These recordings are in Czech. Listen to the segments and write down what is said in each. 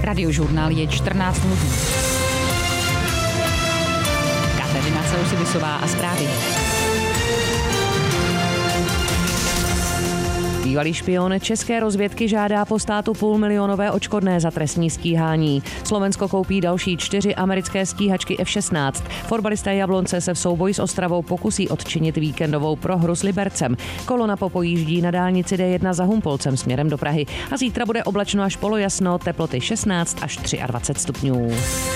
Radiožurnál je 14 hodin. Kateřina Celosibisová a zprávy. Bývalý špion české rozvědky žádá po státu půlmilionové odškodné za trestní stíhání. Slovensko koupí další 4 americké stíhačky F-16. Fotbalisté Jablonce se v souboji s Ostravou pokusí odčinit víkendovou prohru s Libercem. Kolona popojíždí na dálnici D1 za Humpolcem směrem do Prahy. A zítra bude oblačno až polojasno, teploty 16 až 23 stupňů.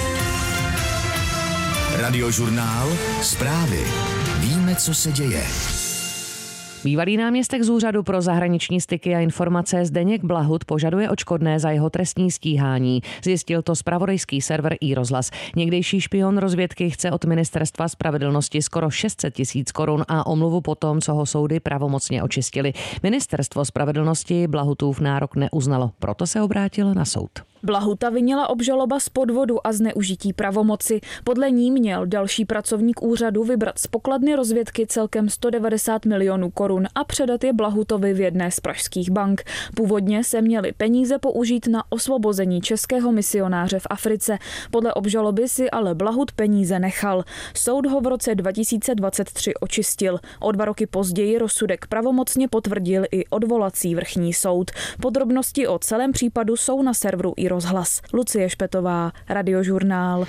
Radiožurnál, zprávy. Víme, co se děje. Bývalý náměstek z Úřadu pro zahraniční styky a informace Zdeněk Blahut požaduje odškodné za jeho trestní stíhání. Zjistil to zpravodajský server iRozhlas. Někdejší špion rozvědky chce od Ministerstva spravedlnosti skoro 600 000 korun a omluvu po tom, co ho soudy pravomocně očistili. Ministerstvo spravedlnosti Blahutův nárok neuznalo, proto se obrátil na soud. Blahuta vinila obžaloba z podvodu a zneužití pravomoci. Podle ní měl další pracovník úřadu vybrat z pokladny rozvědky celkem 190 milionů korun a předat je Blahutovi v jedné z pražských bank. Původně se měly peníze použít na osvobození českého misionáře v Africe. Podle obžaloby si ale Blahut peníze nechal. Soud ho v roce 2023 očistil. O 2 roky později rozsudek pravomocně potvrdil i odvolací vrchní soud. Podrobnosti o celém případu jsou na serveru iRozhlas. Lucie Špetová, Radiožurnál.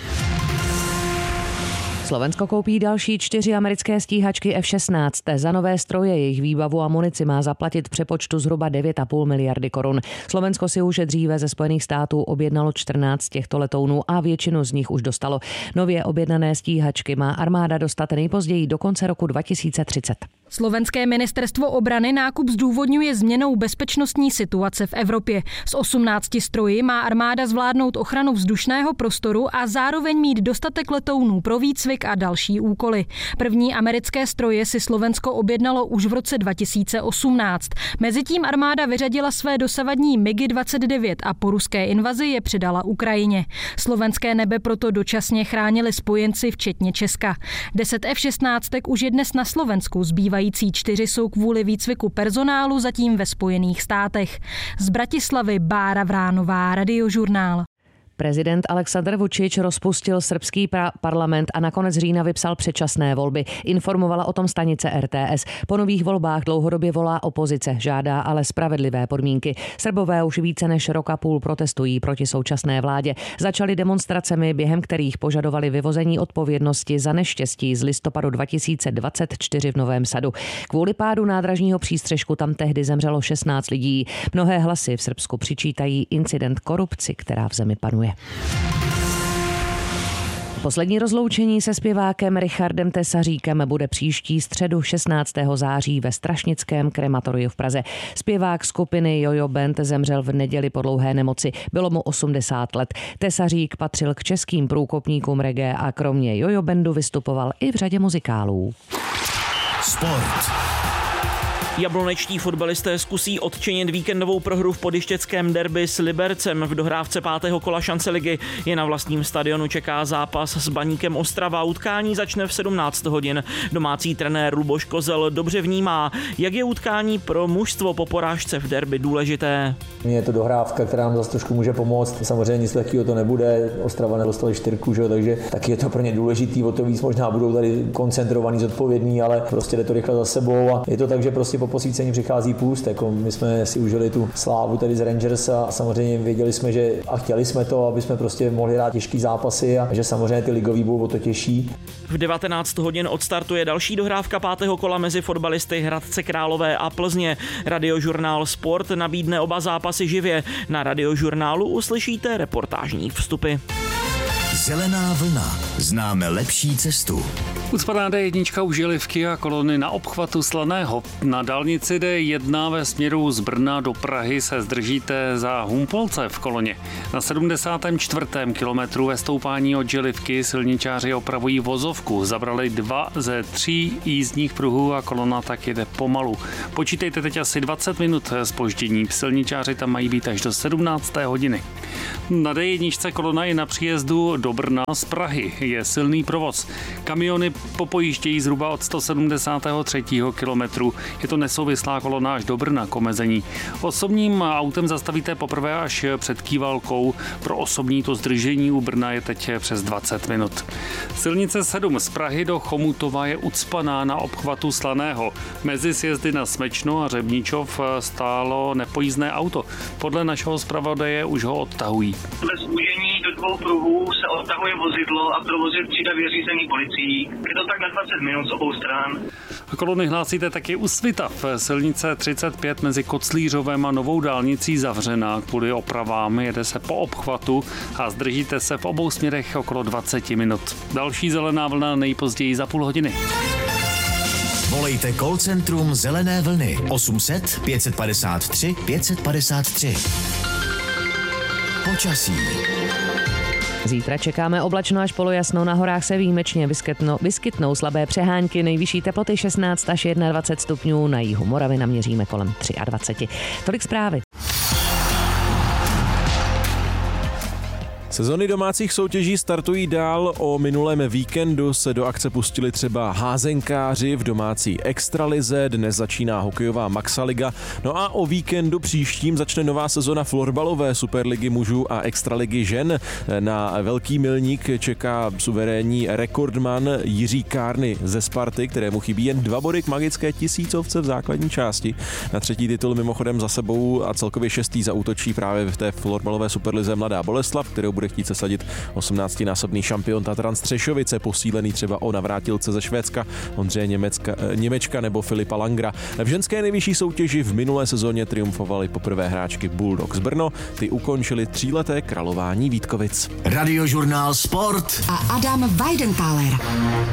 Slovensko koupí další 4 americké stíhačky F-16. Za nové stroje, jejich výbavu a munici má zaplatit v přepočtu zhruba 9,5 miliardy korun. Slovensko si už dříve ze Spojených států objednalo 14 těchto letounů a většinu z nich už dostalo. Nově objednané stíhačky má armáda dostat nejpozději do konce roku 2030. Slovenské ministerstvo obrany nákup zdůvodňuje změnou bezpečnostní situace v Evropě. Z 18 stroji má armáda zvládnout ochranu vzdušného prostoru a zároveň mít dostatek letounů pro výcvik a další úkoly. První americké stroje si Slovensko objednalo už v roce 2018. Mezitím armáda vyřadila své dosavadní MiG-29 a po ruské invazi je předala Ukrajině. Slovenské nebe proto dočasně chránili spojenci včetně Česka. 10 F-16 už je dnes na Slovensku, zbývající 4 jsou kvůli výcviku personálu zatím ve Spojených státech. Z Bratislavy Bára Vránová, Radiožurnál. Prezident Aleksandar Vučić rozpustil srbský parlament a na konec října vypsal předčasné volby. Informovala o tom stanice RTS. Po nových volbách dlouhodobě volá opozice, žádá ale spravedlivé podmínky. Srbové už více než rok a půl protestují proti současné vládě. Začali demonstracemi, během kterých požadovali vyvození odpovědnosti za neštěstí z listopadu 2024 v Novém Sadu. Kvůli pádu nádražního přístřešku tam tehdy zemřelo 16 lidí. Mnohé hlasy v Srbsku přičítají incident korupci, která v zemi panuje. Poslední rozloučení se zpěvákem Richardem Tesaříkem bude příští středu 16. září ve Strašnickém krematoriu v Praze. Zpěvák skupiny Jojo Band zemřel v neděli po dlouhé nemoci. Bylo mu 80 let. Tesařík patřil k českým průkopníkům reggae a kromě Jojo Bandu vystupoval i v řadě muzikálů. Sport. Jablonečtí fotbalisté zkusí odčinit víkendovou prohru v podyštěckém derby s Libercem. V dohrávce 5. kola šance ligy je na vlastním stadionu čeká zápas s Baníkem Ostrava. Utkání začne v 17 hodin. Domácí trenér Luboš Kozel dobře vnímá, jak je utkání pro mužstvo po porážce v derby důležité. Je to dohrávka, která nám zase trošku může pomoct. Samozřejmě nic lehkého to nebude. Ostrava nedostali 4, že? Takže taky je to pro ně důležitý. O to víc možná budou tady koncentrovaní, zodpovědní, ale prostě jde to rychle za sebou a je to tak, že prostě po posvícení přichází půst. Jako my jsme si užili tu slávu tady z Rangers a samozřejmě věděli jsme, že a chtěli jsme to, aby jsme prostě mohli hrát těžký zápasy a že samozřejmě ty ligový budou o to těžší. V 19 hodin odstartuje další dohrávka 5. kola mezi fotbalisty Hradce Králové a Plzně. Radiožurnál Sport nabídne oba zápasy živě. Na Radiožurnálu uslyšíte reportážní vstupy. Zelená vlna. Známe lepší cestu. Ucpaná D1 u Žilivky a kolony na obchvatu Slaného. Na dálnici D1 ve směru z Brna do Prahy se zdržíte za Humpolce v koloně. Na 74. kilometru ve stoupání od Žilivky silničáři opravují vozovku. Zabrali 2 ze 3 jízdních pruhů a kolona tak jede pomalu. Počítejte teď asi 20 minut zpoždění. Silničáři tam mají být až do 17. hodiny. Na D1 kolona i na příjezdu do Brna z Prahy je silný provoz. Kamiony popojíždějí zhruba od 173. kilometru. Je to nesouvislá kolona až do Brna k omezení. Osobním autem zastavíte poprvé až před Kývalkou. Pro osobní to zdržení u Brna je teď přes 20 minut. Silnice 7 z Prahy do Chomutova je ucpaná na obchvatu Slaného. Mezi sjezdy na Smečno a Řebničov stálo nepojízdné auto. Podle našeho zpravodaje už ho odtahují. Bez zúžení do 2 pruhů se odtahuje vozidlo a provoz je střídavě řízený policií. Je to tak na 20 minut z obou stran. Kolony hlásíte taky u Svitav. Silnice 35 mezi Koclířovem a Novou dálnicí zavřená kvůli opravám. Jede se po obchvatu a zdržíte se v obou směrech okolo 20 minut. Další zelená vlna nejpozději za půl hodiny. Volejte call centrum Zelené vlny 800 553 553. Počasí. Zítra čekáme oblačno až polojasno, na horách se výjimečně vyskytnou slabé přehánky, nejvyšší teploty 16 až 21 stupňů, na jihu Moravy naměříme kolem 23. Tolik zprávy. Sezony domácích soutěží startují dál. O minulém víkendu se do akce pustili třeba házenkáři v domácí extralize, dnes začíná hokejová Maxaliga. No a o víkendu příštím začne nová sezona florbalové superligy mužů a extraligy žen. Na velký milník čeká suverénní rekordman Jiří Kárny ze Sparty, kterému chybí jen 2 body k magické 1000 v základní části. Na 3. titul mimochodem za sebou a celkově 6. zaútočí právě v té florbalové superlize Mladá Boleslav, kterou bude chtít sesadit 18násobný šampion Tatran Střešovice, posílený třeba o navrátilce ze Švédska Ondřeje Němečka nebo Filipa Langra. V ženské nejvyšší soutěži v minulé sezóně triumfovaly poprvé hráčky Bulldogs Brno, ty ukončili 3leté králování Vítkovic. Radiožurnál Sport a Adam Weidenthaler.